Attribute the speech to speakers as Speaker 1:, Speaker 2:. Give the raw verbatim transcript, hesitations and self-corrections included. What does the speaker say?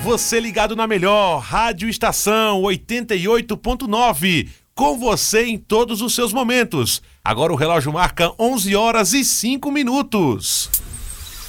Speaker 1: Você ligado na melhor Rádio Estação oitenta e oito ponto nove, com você em todos os seus momentos. Agora o relógio marca onze horas e cinco minutos.